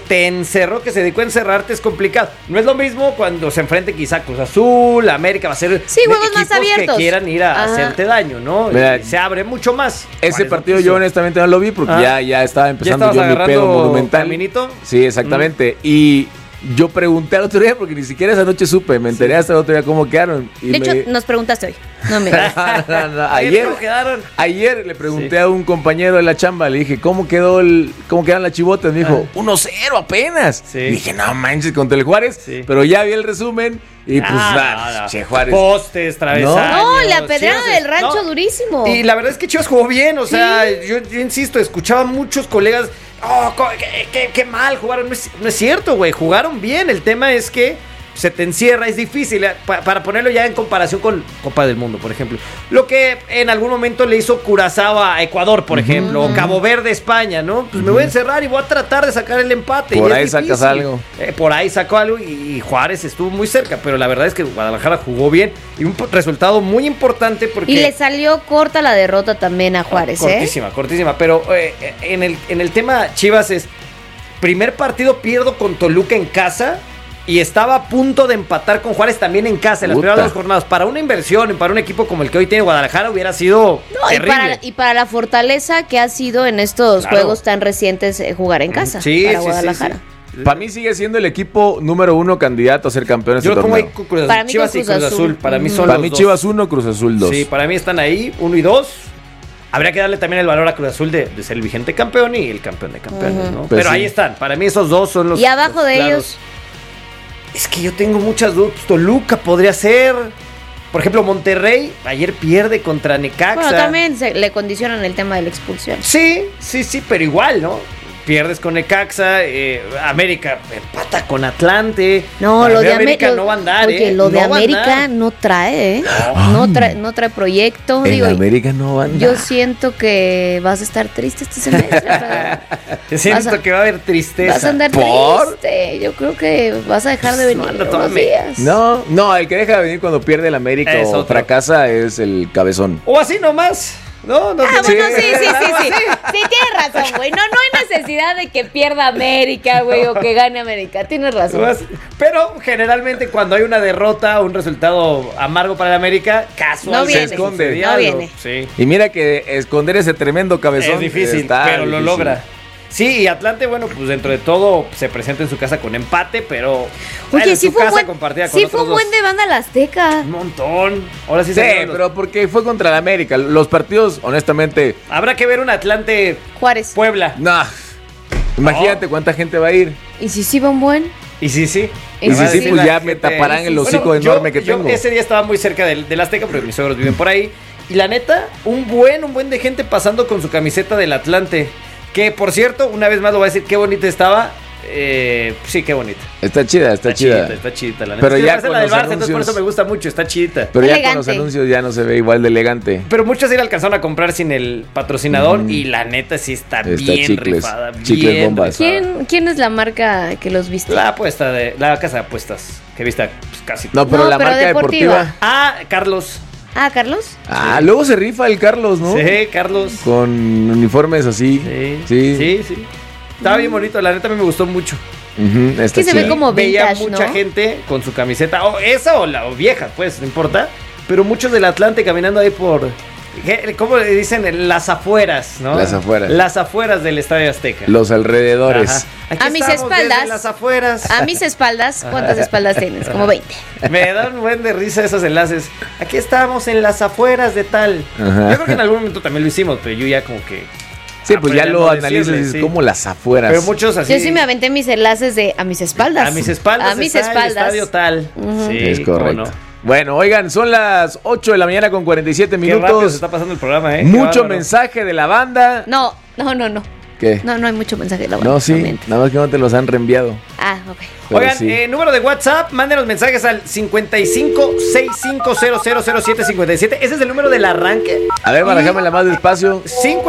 te encerró, que se dedicó a encerrarte, es complicado. No es lo mismo cuando se enfrente quizá Cruz Azul, América, va a ser juegos más abiertos que quieran ir a hacerte daño, ¿no? Mira, se abre mucho más. Ese partido yo honestamente no lo vi porque ya estaba empezando yo mi pedo monumental. ¿Caminito? Sí, exactamente. Y yo pregunté al otro día porque ni siquiera esa noche supe, me enteré hasta el otro día cómo quedaron. Y de hecho, nos preguntaste hoy. No me no. Ayer le pregunté a un compañero de la chamba, le dije, ¿cómo quedaron las chivotas? Me dijo, 1-0 apenas. Sí. Dije, no manches, contra el Juárez. Sí. Pero ya vi el resumen y pues Che Juárez. Postes, travesaños. No, la pedrada del rancho durísimo. Y la verdad es que Chivas jugó bien, o sea, yo insisto, escuchaba a muchos colegas, qué mal jugaron. No es cierto, güey, jugaron bien. El tema es que se te encierra, es difícil, para ponerlo ya en comparación con Copa del Mundo, por ejemplo. Lo que en algún momento le hizo Curazao a Ecuador, por ejemplo, o Cabo Verde, España, ¿no? Pues me voy a encerrar y voy a tratar de sacar el empate. Por ahí sacas algo. Por ahí sacó algo y Juárez estuvo muy cerca, pero la verdad es que Guadalajara jugó bien y un resultado muy importante porque... Y le salió corta la derrota también a Juárez, cortísima, pero en el tema Chivas es, primer partido pierdo con Toluca en casa. Y estaba a punto de empatar con Juárez también en casa en las primeras 2 jornadas. Para una inversión y para un equipo como el que hoy tiene Guadalajara hubiera sido terrible. Y para la fortaleza que ha sido en estos juegos tan recientes jugar en casa para Guadalajara. Sí. Para mí sigue siendo el equipo número 1 candidato a ser campeón de este torneo. Para mí Chivas y Cruz Azul. Para mí son para mí Chivas 1, Cruz Azul 2. Sí, para mí están ahí 1 y 2. Habría que darle también el valor a Cruz Azul de ser el vigente campeón y el campeón de campeones, ¿no? Pues pero ahí están. Para mí esos dos son los... Y abajo de ellos... Es que yo tengo muchas dudas. Toluca podría ser. Por ejemplo, Monterrey ayer pierde contra Necaxa. Bueno, también le condicionan el tema de la expulsión. Sí, pero igual, ¿no? Pierdes con Necaxa, América empata con Atlante. No, lo de América no va a andar, Oye, lo de América no trae, no trae proyecto. En América no va a andar. Yo siento que vas a estar triste este semestre. Siento que va a haber tristeza. Vas a andar triste. Yo creo que vas a dejar de venir unos días. No, el que deja de venir cuando pierde el América o fracasa es el cabezón. O así nomás. No, bueno, sí. Sí, tienes razón, güey. No hay necesidad de que pierda América, güey, o que gane América. Tienes razón. Pero generalmente cuando hay una derrota, un resultado amargo para el América, casualmente se esconde. No viene. Sí. Y mira que esconder ese tremendo cabezón es difícil, pero lo logra. Sí, y Atlante, bueno, pues dentro de todo se presenta en su casa con empate, pero oye, sí fue un buen de banda la Azteca. Un montón. Ahora sí pero porque fue contra la América. Los partidos, honestamente. Habrá que ver un Atlante Juárez. Puebla. No. Imagínate cuánta gente va a ir. ¿Y si sí va un buen? Y sí. Pues ya me taparán el hocico enorme que tengo. Yo ese día estaba muy cerca del Azteca, porque mis suegros viven por ahí. Y la neta, un buen de gente pasando con su camiseta del Atlante. Que, por cierto, una vez más lo voy a decir, qué bonita estaba. Sí, qué bonita. Está chida. Está chidita, la neta. Pero ya con la del los Barça, anuncios, entonces por eso me gusta mucho, está chidita. Pero ya con los anuncios ya no se ve igual de elegante. Pero muchos sí la alcanzaron a comprar sin el patrocinador y la neta sí está bien rifada. Chicles bombas. ¿Quién es la marca que los viste? La apuesta de la casa de apuestas, que viste pues, casi. No, pero la marca deportiva. Carlos. ¿Carlos? Luego se rifa el Carlos, ¿no? Sí, Carlos. Con uniformes así. Sí. Estaba bien bonito, la neta a mí me gustó mucho. Es que se ve como vintage, veía mucha gente con su camiseta, o vieja, pues, no importa. Pero muchos del Atlante caminando ahí por... ¿Cómo le dicen? Las afueras, ¿no? Las afueras. Las afueras del Estadio Azteca. Los alrededores. A mis espaldas. Las afueras. A mis espaldas. ¿Cuántas espaldas tienes? Como 20. Me dan un buen de risa esos enlaces. Aquí estamos en las afueras de tal. Yo creo que en algún momento también lo hicimos, pero yo ya como que... Sí, pues ya lo analizas y dices, como las afueras. Pero muchos así... Yo sí me aventé mis enlaces de a mis espaldas. A mis espaldas. A mis espaldas. El estadio tal. Sí, es correcto. Bueno, oigan, son las 8 de la mañana con 47 minutos. Qué rápido se está pasando el programa, Mucho mensaje de la banda. No. ¿Qué? No hay mucho mensaje de la banda. No, sí, nada más que no te los han reenviado. Ok. Pero oigan, sí. Número de WhatsApp, mándenos mensajes al 5565000757. Ese es el número del arranque. A ver, barajámela más despacio.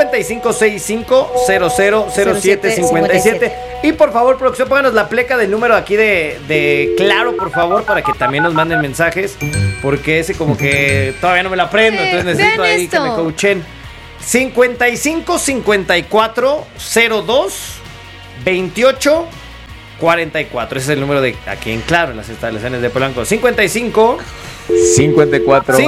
5565000757. Y por favor, producción, pónganos la pleca del número aquí de Claro, por favor, para que también nos manden mensajes. Porque ese como que todavía no me lo aprendo, entonces necesito ahí que me coachen. 55 54 02 28 44. Ese es el número de aquí en Claro, en las instalaciones de Polanco. 55 54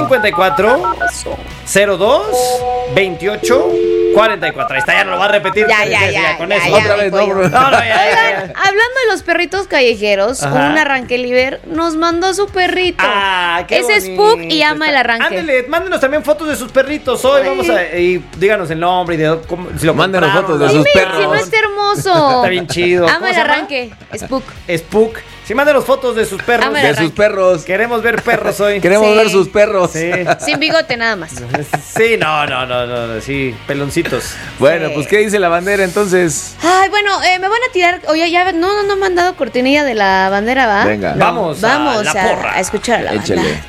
02 28 44. Ahí está, ya no lo va a repetir. Ya, con eso. Otra vez, no, bro. No, Oigan, hablando de los perritos callejeros, Ajá. un arranque liber nos mandó a su perrito. Qué es Spook y ama el arranque. Ándale, mándenos también fotos de sus perritos hoy. Vamos a y díganos el nombre y de cómo, si lo Mándenos compraron, fotos de sus Dime, perros. si no está hermoso. Está bien chido. Ama ¿Cómo el se llama? arranque. Spook. Spook. Sí, mándenos fotos de sus perros. Ama el De sus perros. Queremos ver perros hoy. Queremos Sí. ver sus perros. Sí. Sin bigote nada más. Sí, no, sí, peloncitos. Bueno, Sí. pues ¿qué dice la bandera entonces? Ay, bueno, me van a tirar. Oye, ya no me han dado cortinilla de la bandera, ¿va? Venga. No, Vamos a vamos la porra. a escuchar a la Échale. banda.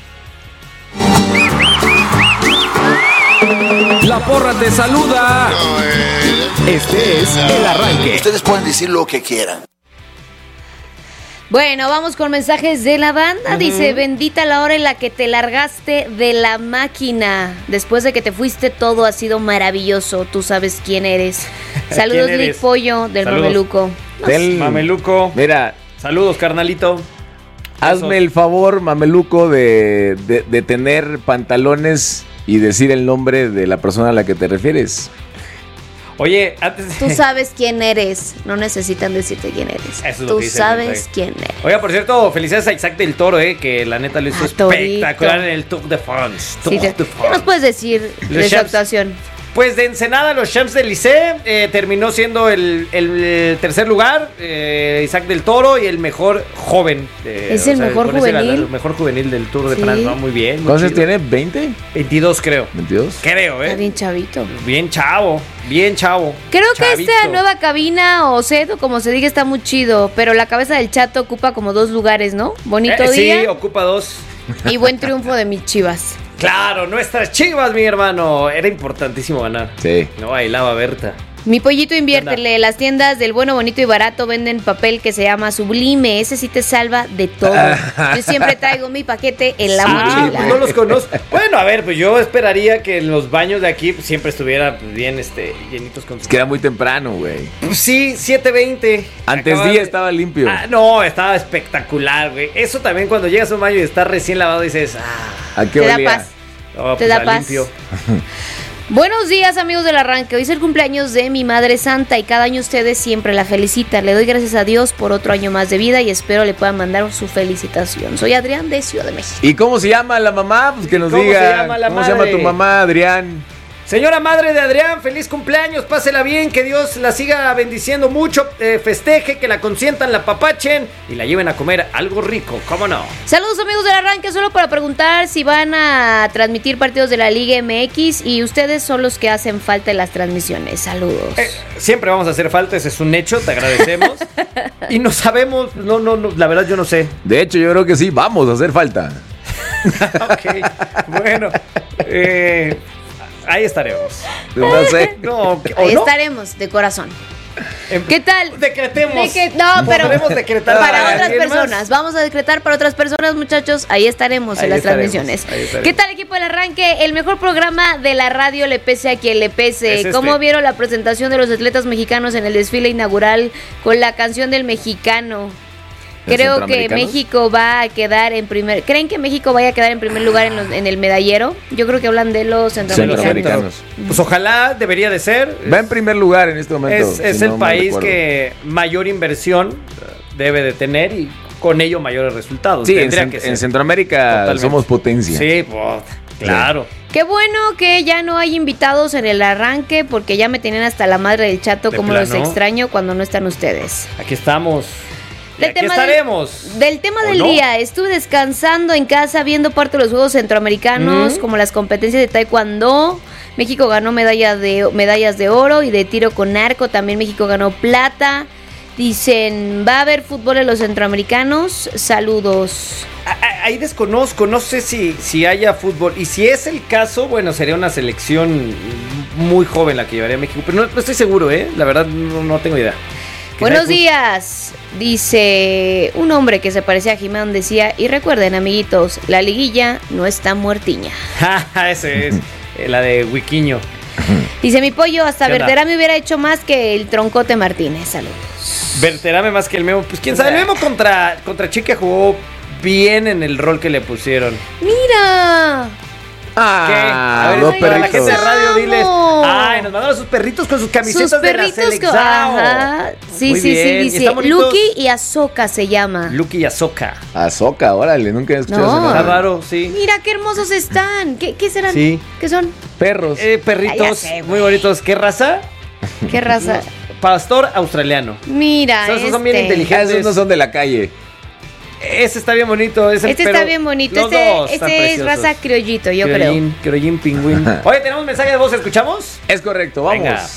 La porra te saluda. Este es el arranque. Ustedes pueden decir lo que quieran. Bueno, vamos con mensajes de la banda. Dice, bendita la hora en la que te largaste de la máquina. Después de que te fuiste, todo ha sido maravilloso. Tú sabes quién eres. Saludos, ¿Quién Lick eres? Pollo, del Saludos. Mameluco. Mameluco. Mira, Saludos, carnalito. hazme el favor, mameluco, de tener pantalones y decir el nombre de la persona a la que te refieres. Oye, antes Tú sabes quién eres. No necesitan decirte quién eres. Eso es lo Tú que dice el sabes mensaje. quién eres. Oiga, por cierto, felicidades a Isaac del Toro, que la neta lo hizo Ah, Torito. espectacular en el Tour de France. Sí, ¿qué nos puedes decir de su Champs. actuación? Pues de Ensenada, los Champs del Licey terminó siendo el tercer lugar, Isaac del Toro, y el mejor joven. Es el mejor juvenil. El mejor juvenil del Tour de Sí. France, ¿no? Muy bien. muy ¿Cuántos chido. tiene? ¿20? 22, creo. ¿22? Creo, Está bien chavito. Bien chavo, bien chavo. Creo que Chavito. esta nueva cabina o set o como se diga está muy chido, pero la cabeza del Chato ocupa como 2 lugares, ¿no? Bonito Sí, día ocupa 2. y buen triunfo de mis Chivas. Claro, nuestras Chivas, mi hermano. Era importantísimo ganar. Sí. No bailaba Berta. Mi pollito, inviértele. Las tiendas del bueno, bonito y barato venden papel que se llama Sublime. Ese sí te salva de todo. Yo siempre traigo mi paquete en la mochila. Pues no los conozco. Bueno, a ver, pues yo esperaría que en los baños de aquí pues, siempre estuviera pues, bien llenitos con Es que era muy temprano, güey. Pues sí, 7:20. Antes Acaba día de- estaba limpio. No, estaba espectacular, güey. Eso también cuando llegas a un baño y está recién lavado dices, ¿A qué Te da olía? paz. oh, Te pues, da a paz. limpio. Buenos días, amigos del arranque. Hoy es el cumpleaños de mi Madre Santa y cada año ustedes siempre la felicitan. Le doy gracias a Dios por otro año más de vida y espero le puedan mandar su felicitación. Soy Adrián de Ciudad de México. ¿Y cómo se llama la mamá? Pues que nos ¿Cómo diga. se llama la ¿Cómo se llama madre? tu mamá, Adrián? Señora madre de Adrián, feliz cumpleaños, pásela bien, que Dios la siga bendiciendo mucho, festeje, que la consientan, la papachen y la lleven a comer algo rico, ¿cómo no? Saludos, amigos del arranque, solo para preguntar si van a transmitir partidos de la Liga MX y ustedes son los que hacen falta en las transmisiones. Saludos. Siempre vamos a hacer falta, ese es un hecho, te agradecemos. Y no sabemos, no, la verdad yo no sé. De hecho, yo creo que sí, vamos a hacer falta. Ok, bueno, ahí estaremos. No sé. No, ¿o Ahí no? estaremos, de corazón. Em, ¿Qué tal? Decretemos. No, pero Podremos decretar para otras alguien más. personas. Vamos a decretar para otras personas, muchachos. Ahí estaremos Ahí en las estaremos, transmisiones. ahí estaremos. ¿Qué tal, equipo del arranque? El mejor programa de la radio, le pese a quien le pese. Es ¿Cómo este. vieron la presentación de los atletas mexicanos en el desfile inaugural con la canción del mexicano? ¿Los Creo que centroamericanos? México va a quedar en primer. ¿Creen que México vaya a quedar en primer lugar en el medallero? Yo creo que hablan de los centroamericanos. Centroamericanos. Pues ojalá debería de ser. Va en primer lugar en este momento. Es si el no mal país recuerdo. que mayor inversión debe de tener y con ello mayores resultados. Sí, Tendría que ser. en Centroamérica Totalmente. somos potencia. Sí, pues, claro. Qué bueno que ya no hay invitados en el arranque porque ya me tenían hasta la madre del Chato, De como los plano. extraño cuando no están ustedes. Aquí estamos. Y Del aquí tema estaremos. Del tema ¿O del no? día, estuve descansando en casa viendo parte de los Juegos Centroamericanos, como las competencias de Taekwondo. México ganó medallas de oro y de tiro con arco, también México ganó plata. Dicen, ¿va a haber fútbol en los centroamericanos? Saludos. Ahí desconozco, no sé si haya fútbol. Y si es el caso, bueno, sería una selección muy joven la que llevaría a México. Pero no estoy seguro, La verdad, no tengo idea. Buenos días, dice un hombre que se parecía a Jimán, decía, y recuerden, amiguitos, la liguilla no está muertiña. Ese es la de Wiquiño. Dice mi pollo, hasta ¿Qué onda? Verderá me hubiera hecho más que el Troncote Martínez. Saludos. Verterame más que el Memo. Pues quién sabe, el Memo contra Chique jugó bien en el rol que le pusieron. ¡Mira! A ver, dos para la perritos. gente de radio, diles. Ay, nos mandaron a sus perritos con sus camisetas de la selección. Ajá. Sí, Muy sí, bien. sí, ¿Y dice están bonitos? Lucky y Ahsoka se llama. Lucky y Ahsoka. Azoka, órale, nunca he escuchado No. ese nombre. Está raro, sí. Mira qué hermosos están. ¿Qué serán? Sí. ¿Qué son? Perros. Perritos Ya sé, güey. muy bonitos. ¿Qué raza? ¿Qué raza? Pastor australiano. Mira, Esos son bien inteligentes. Esos no son de la calle. Ese está bien bonito. Este está bien bonito. Los dos están Este es preciosos. raza criollito, yo creo. Criollín pingüín. Oye, tenemos un mensaje de voz, ¿escuchamos? Es correcto, vamos. Venga.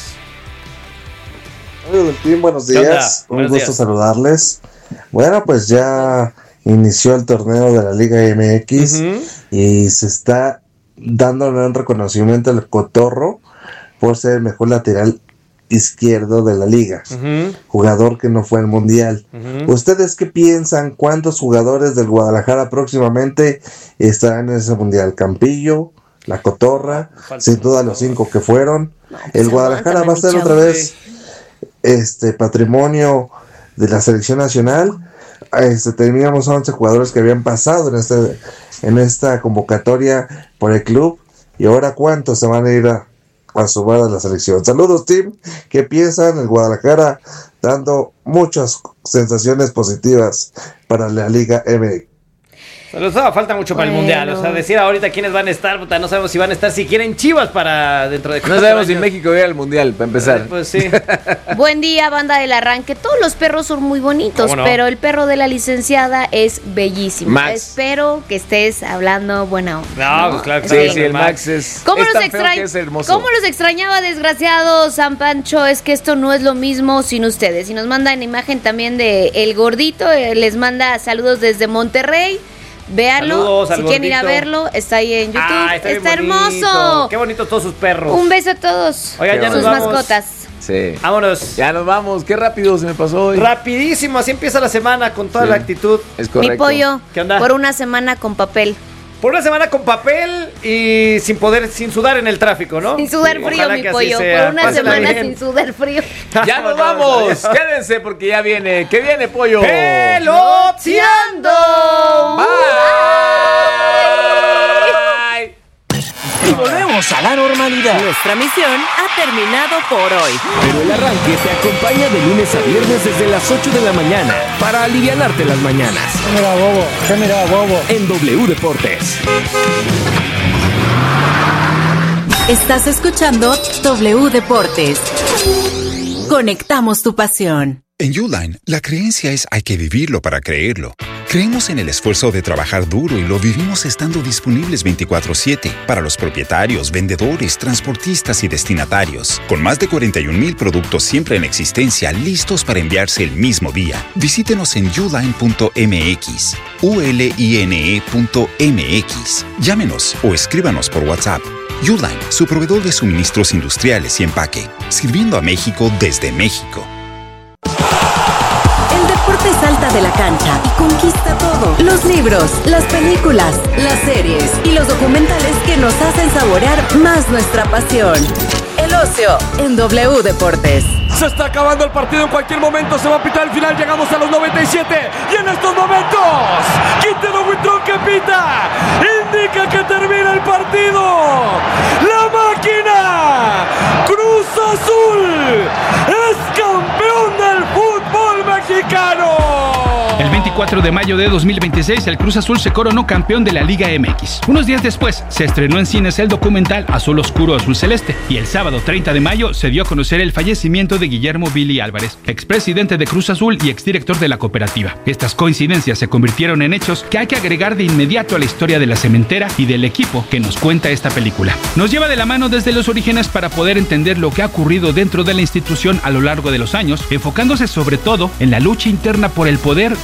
Hola, Valentín, buenos ¿Qué onda? días. Un Buenos gusto días. saludarles. Bueno, pues ya inició el torneo de la Liga MX y se está dando un reconocimiento al Cotorro por ser el mejor lateral izquierdo de la liga, jugador que no fue al mundial. ¿Ustedes qué piensan? ¿Cuántos jugadores del Guadalajara próximamente estarán en ese mundial? Campillo, la Cotorra, sin duda los 5 que fueron. El Guadalajara va a ser otra vez patrimonio de la selección nacional. Teníamos 11 jugadores que habían pasado en esta convocatoria por el club, y ahora cuántos se van a ir a sumar a la selección. Saludos, team. ¿Qué piensan? El Guadalajara dando muchas sensaciones positivas para la Liga MX. Nos falta mucho para el mundial. O sea, decir ahorita quiénes van a estar, puta, no sabemos si van a estar, si quieren Chivas para dentro de 4 No sabemos si años. México va a ir al mundial, para empezar. Pues sí. Buen día, banda del arranque. Todos los perros son muy bonitos, ¿Cómo no? pero el perro de la licenciada es bellísimo. Max. Espero que estés hablando buena onda. No, pues claro que Sí, sí. sí, el Max es. ¿Cómo es los, tan feo que es hermoso. ¿Cómo los extrañaba, desgraciado San Pancho? Es que esto no es lo mismo sin ustedes. Y nos mandan imagen también de El Gordito. Les manda saludos desde Monterrey. Véanlo. Saludos al si quieren ir a Gordito. verlo, está ahí en YouTube. Ah, está bien bonito. hermoso. Qué bonitos todos sus perros. Un beso a todos. Oigan, ya sus nos vamos. mascotas. Sí. Vámonos. Ya nos vamos. Qué rápido se me pasó hoy. Rapidísimo, así empieza la semana con toda Sí. la actitud. Es correcto. Mi pollo. ¿Qué onda? Por una semana con papel. Por una semana con papel y sin sudar en el tráfico, ¿no? Sin sudar Sí, frío, ojalá mi que así pollo. sea. Por una Pásenla semana bien. sin sudar frío. Ya nos vamos. Quédense porque ya viene. ¿Qué viene, pollo? ¡Peloteando! Bye. Y volvemos a la normalidad. Nuestra misión ha terminado por hoy. Pero el arranque te acompaña de lunes a viernes desde las 8 de la mañana para alivianarte las mañanas. Mira, bobo. En W Deportes. Estás escuchando W Deportes. Conectamos tu pasión. En Uline, la creencia es hay que vivirlo para creerlo. Creemos en el esfuerzo de trabajar duro y lo vivimos estando disponibles 24/7 para los propietarios, vendedores, transportistas y destinatarios. Con más de 41,000 productos siempre en existencia listos para enviarse el mismo día. Visítenos en uline.mx, uline.mx. Llámenos o escríbanos por WhatsApp. Uline, su proveedor de suministros industriales y empaque, sirviendo a México desde México. El deporte salta de la cancha y conquista todo. Los libros, las películas, las series y los documentales que nos hacen saborear más nuestra pasión. El ocio en W Deportes. Se está acabando el partido, en cualquier momento se va a pitar el final, llegamos a los 97 y en estos momentos Quintero Huitrón que pita indica que termina el partido. La máquina Cruz Azul es campeón del fútbol mexicano. El 24 de mayo de 2026, el Cruz Azul se coronó campeón de la Liga MX. Unos días después, se estrenó en cines el documental Azul Oscuro Azul Celeste. Y el sábado 30 de mayo se dio a conocer el fallecimiento de Guillermo Billy Álvarez, expresidente de Cruz Azul y exdirector de la cooperativa. Estas coincidencias se convirtieron en hechos que hay que agregar de inmediato a la historia de la cementera y del equipo que nos cuenta esta película. Nos lleva de la mano desde los orígenes para poder entender lo que ha ocurrido dentro de la institución a lo largo de los años, enfocándose sobre todo en la lucha interna por el poder y las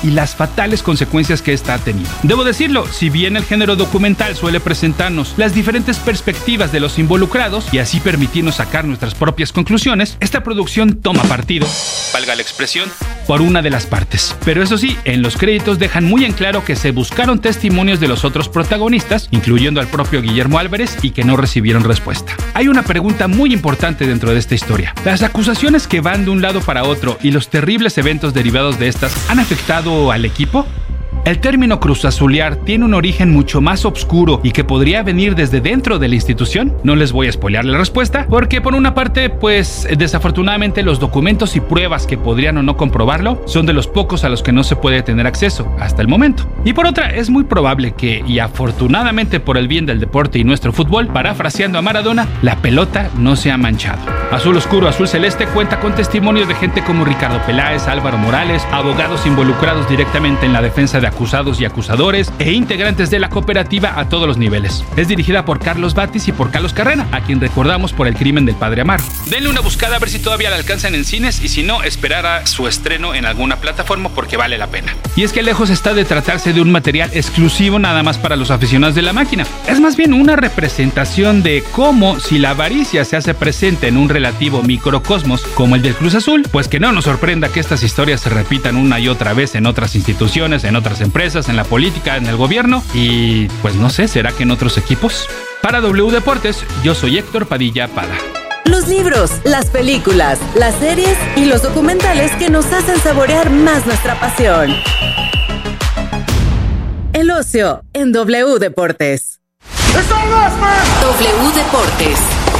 fatales consecuencias que esta ha tenido. Debo decirlo, si bien el género documental suele presentarnos las diferentes perspectivas de los involucrados y así permitirnos sacar nuestras propias conclusiones, esta producción toma partido, valga la expresión, por una de las partes. Pero eso sí, en los créditos dejan muy en claro que se buscaron testimonios de los otros protagonistas, incluyendo al propio Guillermo Álvarez, y que no recibieron respuesta. Hay una pregunta muy importante dentro de esta historia. ¿Las acusaciones que van de un lado para otro y los terribles eventos derivados de estas han afectado al equipo? El término cruzazulear tiene un origen mucho más oscuro y que podría venir desde dentro de la institución. No les voy a spoilear la respuesta, porque por una parte, pues desafortunadamente los documentos y pruebas que podrían o no comprobarlo son de los pocos a los que no se puede tener acceso hasta el momento. Y por otra, es muy probable que, y afortunadamente por el bien del deporte y nuestro fútbol, parafraseando a Maradona, la pelota no se ha manchado. Azul Oscuro, Azul Celeste cuenta con testimonios de gente como Ricardo Peláez, Álvaro Morales, abogados involucrados directamente en la defensa de acusados y acusadores e integrantes de la cooperativa a todos los niveles. Es dirigida por Carlos Batis y por Carlos Carrera, a quien recordamos por El crimen del padre Amaro. Denle una buscada a ver si todavía la alcanzan en cines y si no, esperar a su estreno en alguna plataforma porque vale la pena. Y es que lejos está de tratarse de un material exclusivo nada más para los aficionados de la máquina. Es más bien una representación de cómo, si la avaricia se hace presente en un relativo microcosmos como el del Cruz Azul, pues que no nos sorprenda que estas historias se repitan una y otra vez en otras instituciones, en otras empresas, en la política, en el gobierno y pues no sé, ¿será que en otros equipos? Para W Deportes, yo soy Héctor Padilla Pada. Los libros, las películas, las series y los documentales que nos hacen saborear más nuestra pasión. El ocio en W Deportes. W Deportes.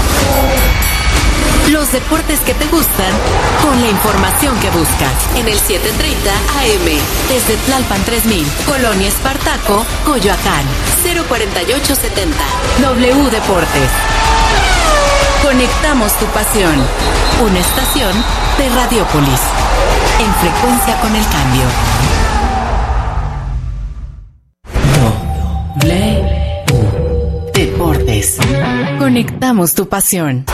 Los deportes que te gustan con la información que buscas. En el 730 AM, desde Tlalpan 3000, Colonia Espartaco, Coyoacán, 04870. W Deportes. Conectamos tu pasión. Una estación de Radiopolis. En frecuencia con el cambio. W Deportes. Conectamos tu pasión.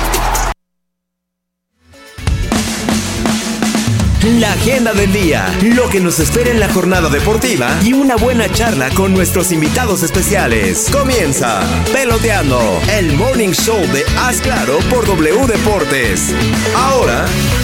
La agenda del día, lo que nos espera en la jornada deportiva y una buena charla con nuestros invitados especiales. Comienza Peloteando, el morning show de Haz Claro por W Deportes. Ahora